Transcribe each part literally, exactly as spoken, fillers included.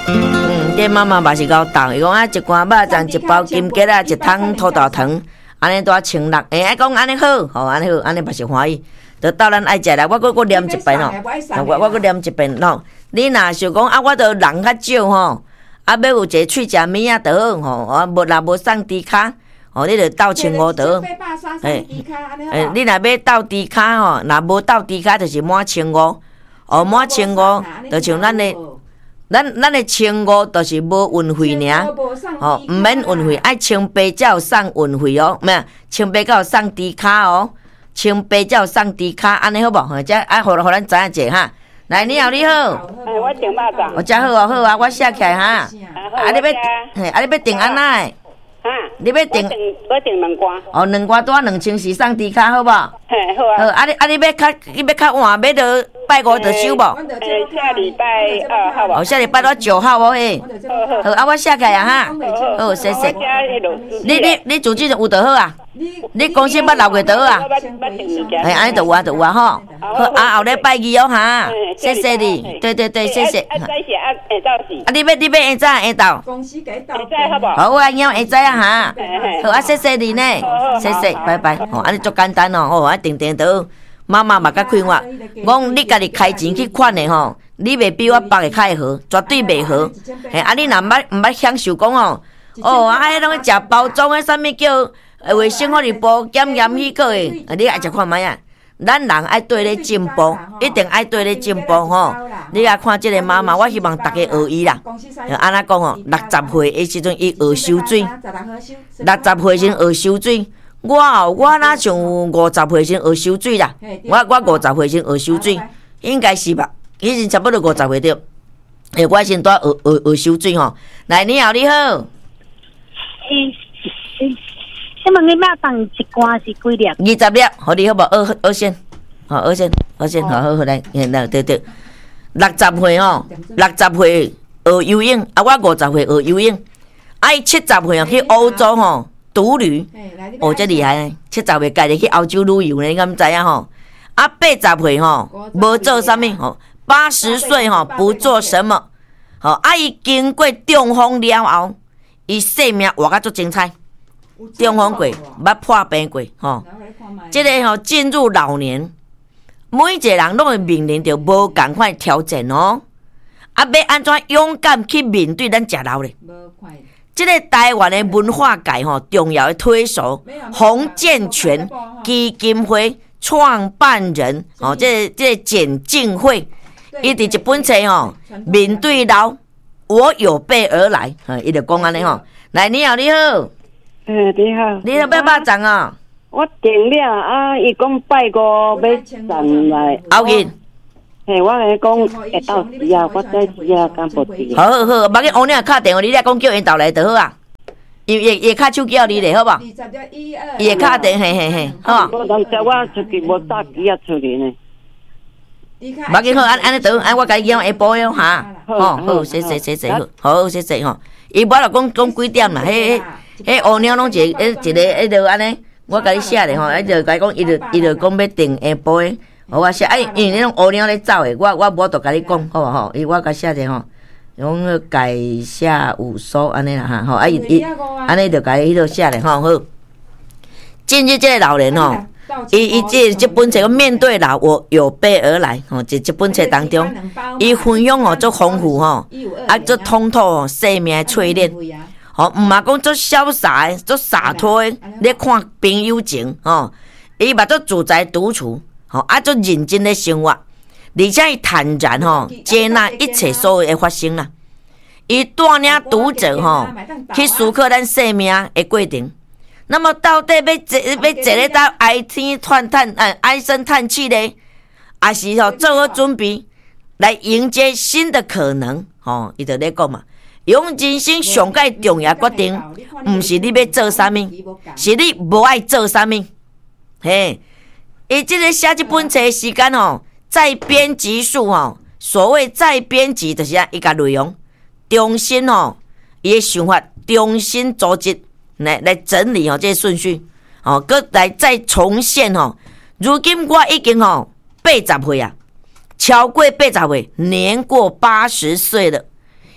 嗯，这妈妈嘛是够重，伊讲啊，一罐肉粽，一包金桔啊，一桶土豆糖，安尼多千六，哎，爱讲安尼好，吼，安尼好，安尼嘛是欢喜。就到咱爱食啦，我搁搁念一遍哦，我我搁念一遍咯。你若想讲啊，我都人较少吼，啊，要有一个喙食物啊，就好吼，啊，无若无送猪骹，吼，你就斗千五就好。诶，诶，你若要斗猪骹吼，若无斗猪骹，就是满千五。哦，满千五，就像咱的。咱咱的千五就是无运费尔，吼，毋免运费，爱清白才有送运费哦，咩啊？清白才有送猪骹哦，清白才有送猪骹，安尼好无？吼，则爱互互咱知影者哈。来，你好，你好。 哎，我订肉粽。 我食好啊，好啊，我写起来哈。啊，你要，嘿，啊，你要订安那的？ 哈， 你要订？ 我订两罐。 哦，两罐多两千是送猪骹，好无？ 嘿，好啊。 好，啊你啊你要较你要较晚，要到拜五就收无？ 诶，下礼拜二好无？ 哦，下礼拜到九号哦嘿。好，啊我写起来啊哈。好，谢谢。你你你自己有就好啊？你公司捌六月就好啊？哎，安尼就有啊，就有啊吼。好，啊后礼拜二哦哈。谢谢你，对对对，谢谢。 啊，再是啊，下早是。 啊，你要你要下早下到？ 公司给到。下早好无？ 好啊，以后下早啊哈。好啊，谢谢你呢，谢谢，拜拜。哦，安尼足简单哦，哦，啊定定倒。妈妈嘛较快活，讲你家己开钱去款的吼，你袂比我别个较会好，绝对袂好。嘿，啊你若毋捌毋捌享受讲哦，哦，啊迄拢食包装的，啥物叫卫生福利部检验许个的，你爱食看卖啊？咱人爱对咧进步，一定爱对咧进步吼。你来看即个妈妈，我希望大家学伊啦。安怎讲哦？六十岁的时阵，伊学收水；六十岁先学收水。我哦，我哪像五十岁先学收水啦？我我五十岁先学收水，应该是吧？以前差不多五十岁对。诶，我先带学学学收水吼。来，你好，你好。 诶，请问你肉粽一罐是几粒？ 二十粒，互你好无？二二线，好二线，二线，好好好来，来对对。六十岁哦，六十岁学游泳，啊，我五十岁学游泳，啊，伊七十岁哦去欧洲吼。独旅，哦，这厉害呢！七十岁家己去欧洲旅游呢，你敢知影吼？啊，八十岁吼，无做啥物吼？八十岁吼，不做什么？吼，啊，伊经过中风了后，伊生命活甲足精彩。中风过，捌破病过，吼。这个吼进入老年，每一个人拢会面临着无共款挑战哦。啊，要安怎勇敢去面对咱食老咧？这个台湾的文化界吼重要的推手洪建全基金会创办人哦，这个、这个简进会，伊伫一本册吼，面对老，我有备而来，哈，伊就讲安尼吼。来，你好，你好， 诶，你好， 你要买肉粽啊？ 我订了啊，伊讲拜五要送来， 后日。 嘿，我来讲会到时啊，我再时啊，敢无去。 好好好，别个乌娘敲电话，你来讲叫因到来就好啊。伊会会敲手叫你咧，好无？伊会敲电，嘿嘿嘿，好。 我当时我出去无搭机啊出去呢。 别个好，安安尼倒，安我甲伊讲下晡哟哈。好好，谢谢谢谢，好，好谢谢吼。伊无就讲讲几点啦？迄迄迄乌娘拢一个一个迄个安尼，我甲你写咧吼，伊就甲伊讲，伊就伊就讲要订下晡。好啊，写哎，因为你种乌鸟咧走诶，我我无度甲你讲，好无吼？伊我甲写者吼，用个改下五收安尼啦哈，吼啊伊伊安尼就甲伊迄度写咧吼好。进入这个老人吼，伊伊这这本册个面对老，我有备而来吼，这这本册当中，伊分享哦足丰富吼，啊足通透哦生命的淬炼，吼毋嘛讲足潇洒诶，足洒脱诶，咧看朋友情吼，伊嘛足自在独处。吼，啊，足认真咧生活，而且伊坦然吼接纳一切所有的发生啦。伊带领读者吼去思考咱生命的过程。那么到底要坐要坐咧到哀天叹叹呃唉声叹气咧，还是吼做好准备来迎接新的可能？吼，伊就咧讲嘛，用人生上界重要决定，毋是你要做啥物，是你无爱做啥物，嘿。伊即个写即本册的时间吼，再编辑数吼，所谓再编辑就是啊，伊甲内容重新吼，伊的想法重新组织来来整理吼，这个顺序吼，搁来再重现吼。如今我已经吼八十岁啊，超过八十岁，年过八十岁了，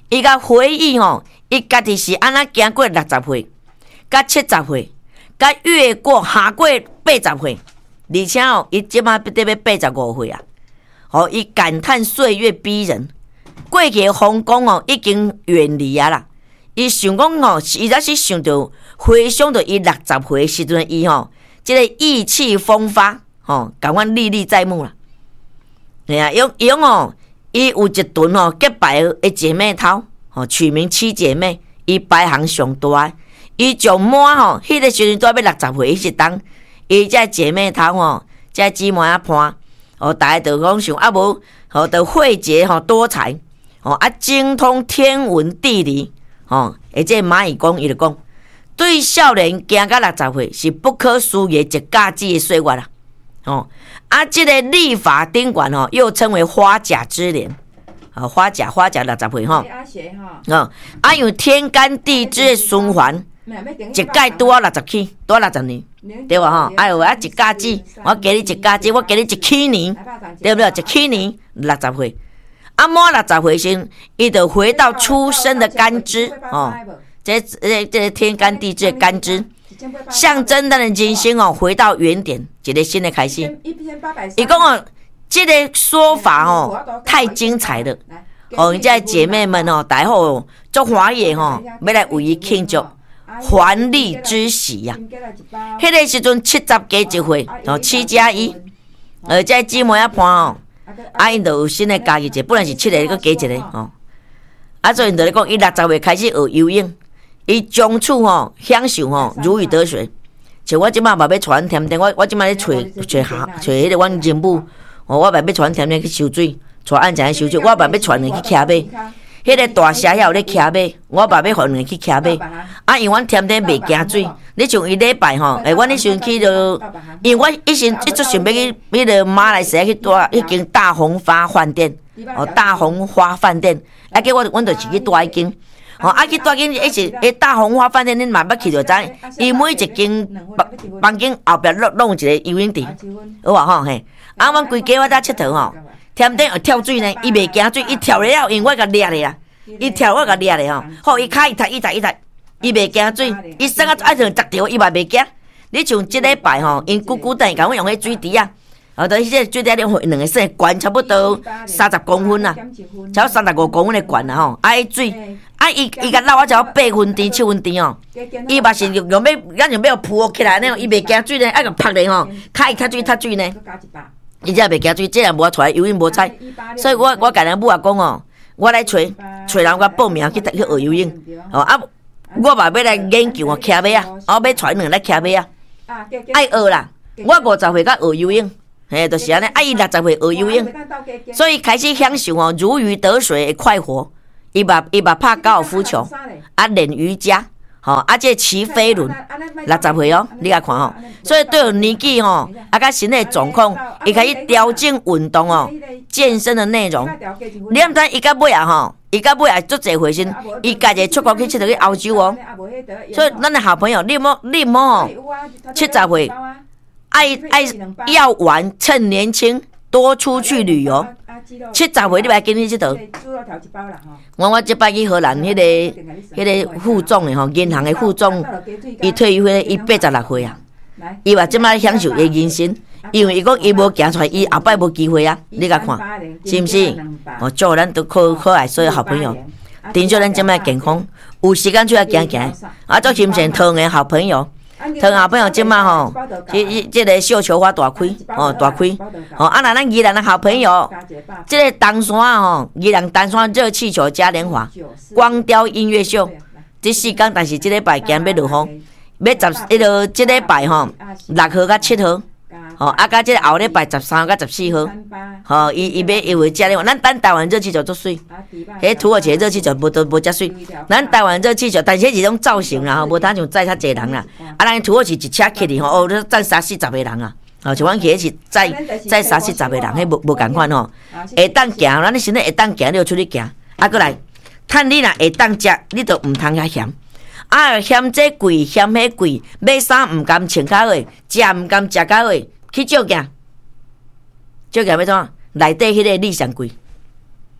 伊甲回忆吼，伊家己是安怎行过六十岁，甲七十岁，甲越过下过八十岁，而且哦，伊即马得要八十五岁啊！哦，伊感叹岁月逼人，过去的风光哦已经远离啊啦。伊想讲哦，伊才是想着回想着伊六十岁时阵，伊吼，即个意气风发，吼，感阮历历在目啦。哎呀，用用哦，伊有一顿哦结拜的姐妹淘，吼取名七姐妹，伊排行上大。伊上满吼，迄个时阵都要六十岁，伊是当伊这姐妹淘吼，这姊妹啊伴，哦，大家就讲想啊无，吼，就慧结吼多才，哦啊精通天文地理，吼，而且蚂蚁讲伊就讲，对少年行到六十岁是不可思议一佳绩的岁月啦。哦，啊，这个历法顶管吼，又称为花甲之年，哦，花甲花甲六十岁吼，哦，啊，有天干地支的循环，一届拄啊六十起，拄啊六十年，对吧吼？哎呦，啊一佳绩，我给你一佳绩，我给你一起年，对不对？一起年六十岁，啊满六十岁时，伊就回到出生的干支，哦，这这这天干地支的干支。象征咱的人生哦，回到原点，一个新的开始。伊讲哦，这个说法哦，太精彩了。哦，这姐妹们哦，大家好，做华野吼，要来为伊庆祝还历之喜呀。迄个时阵七十加一岁，哦，七加一，而这姊妹啊伴哦，啊因就有新的家己一，本来是七个，搁加一个哦。啊，所以因就咧讲，伊六十岁开始学游泳。伊从此吼享受吼如鱼得水，像我即马嘛要传甜甜，我我即马咧找找下找迄个阮任母，哦，我嘛要传甜甜去收水，带安怎去收水，我嘛要传你去骑马，迄个大社遐有咧骑马，我嘛要互你去骑马。啊，因为阮甜甜袂惊水，你像伊礼拜吼，诶，阮迄时阵去着，因为我以前一直想要去迄个马来西亚去住迄间大红花饭店，哦，大红花饭店，啊，叫我阮就是去住迄间。哦，啊去住间一是诶大红花饭店，恁嘛捌去着知？伊每一间房房间后壁弄弄一个游泳池，有无吼嘿？啊，阮规家我搭佚佗吼，天顶有跳水呢，伊袂惊水，伊跳了，因为我甲掠咧啊，伊跳我甲掠咧吼，好，伊骹伊踢伊踢伊踢，伊袂惊水，伊生啊爱像十条，伊嘛袂惊。你像即礼拜吼，因久久等伊甲阮用迄水池啊。哦，就是这水底咧，两个身悬差不多三十公分啦，差不多三十五公分的悬啦吼。啊，迄水，啊伊伊甲捞我只八分甜、七分甜哦。伊嘛是用用要，咱用要扑起来呢，伊袂惊水呢，爱个拍咧吼，骹伊踢水踢水呢。伊才袂惊水，这样无出来游泳无彩。所以我我甲咱母也讲哦，我来找找人我报名去去学游泳。哦啊，我嘛要来研究哦，骑马啊，我要带两来骑马啊，爱学啦。我五十岁甲学游泳。嘿，就是安尼，啊，伊六十岁学游泳，所以开始享受哦如鱼得水的快活。伊嘛伊嘛拍高尔夫球，啊练瑜伽，吼、哦、啊这骑飞轮，六十岁哦，你来看吼、哦。所以对有年纪吼，啊甲身体状况，伊开始调整运动哦，健身的内容。你毋知伊到尾啊吼，伊到尾啊足侪回身，伊家己出国去佚佗去欧洲哦。所以咱的好朋友，你莫你莫吼，七十岁。爱爱要玩，趁年轻多出去旅游。七十岁你来跟你这头。我我这摆去荷兰，迄、那个迄、那个副总的吼，银行的副总，伊退休迄伊八十六岁啊。伊话即摆享受伊人生，因为伊讲伊无行出来，伊后摆无机会啊。你甲看，是毋是？哦，祝咱都可可爱所有好朋友，珍惜咱即摆健康，有时间出来行行。啊，做亲像汤的好朋友。同好朋友即马吼，即即个绣球花大开哦，大开哦。啊，那咱宜兰的好朋友，即个东山吼，宜兰东山热气球嘉年华光雕音乐秀，即四天，但是即礼拜今要落雨，要十迄个即礼拜吼，六号到七号，吼啊，甲即个后礼拜十三到十四号，吼，伊伊要因为嘉年华，咱等台湾热气球足水，迄土耳其热气球无都无遮水，咱台湾热气球，但是迄是种造型啦，吼，无通像载较济人啦。啊，咱土耳其一车去哩吼，哦，你载三四十个人啊，哦，像阮去迄是载载三四十个人，迄无无共款吼。会当行，咱你身体会当行，你就出去行。啊，过来，趁你若会当食，你就毋通遐嫌。啊，嫌这贵，嫌迄贵，买衫毋甘穿较贵，食毋甘食较贵，去照镜，照镜要怎？内底迄个理上贵，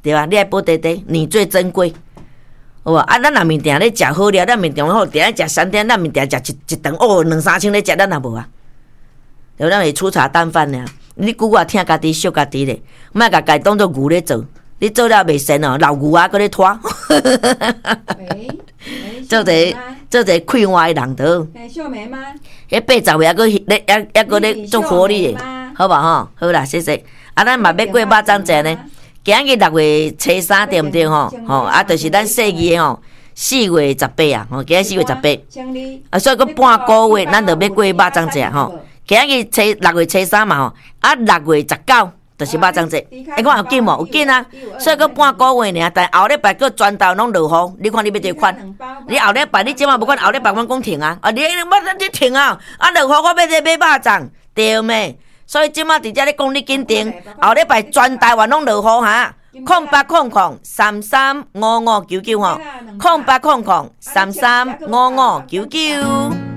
对吧？你爱保地地，你最珍贵，有无？啊，咱若面定咧食好料，咱面定好，定咧食三天，咱面定食一一顿哦，两三千咧食，咱也无啊。对，咱会粗茶淡饭尔。你久啊，听家己惜家己咧，莫甲家当做牛咧做。你做了袂善哦，老牛啊，搁咧拖。做一个做一个快活的人倒。 秀梅吗？ 迄八十岁还搁咧，还还搁咧做活力的，好吧吼？好啦，谢谢。啊，咱嘛要过肉粽节呢。今日六月初三对毋对吼？吼啊，就是咱细二的吼，四月十八啊，吼，今日四月十八。啊，所以搁半个月，咱就要过肉粽节吼。今日初六月初三嘛吼，啊六月十九。就是肉粽节，你看有紧无？有紧啊！所以佮半个月尔，但后礼拜佮全岛拢落雨，你看你要几款？你后礼拜你即马无款，后礼拜阮讲停啊！啊，你你你停啊！啊，落雨我要再买肉粽，对咩？所以即马伫遮咧讲你紧停，后礼拜全台湾拢落雨哈！空八空空三三五五九九吼，空八空空三三五五九九。